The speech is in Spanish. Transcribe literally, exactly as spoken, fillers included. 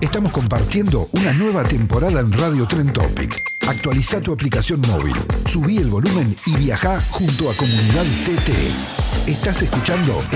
Estamos compartiendo una nueva temporada en Radio Tren Topic. Actualiza tu aplicación móvil, subí el volumen y viajá junto a Comunidad T T. Estás escuchando